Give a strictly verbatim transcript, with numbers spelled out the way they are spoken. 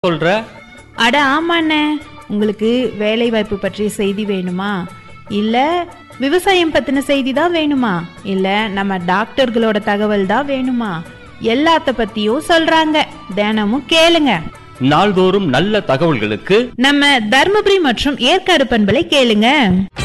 சொல்ற? அட ஆமாண்ணே, உங்களுக்கு வேலை வாய்ப்பு பற்றிய செய்தி வேணுமா, இல்ல விவசாயம் பத்தின செய்தி தான் வேணுமா, இல்ல நம்ம டாக்டர்களோட தகவல் தான் வேணுமா, எல்லாத்த பத்தியும் சொல்றாங்க. தினமும் கேளுங்க. நாள்தோறும் நல்ல தகவல்களுக்கு நம்ம தர்மபுரி மற்றும் ஏற்காடு பண்பலை கேளுங்க.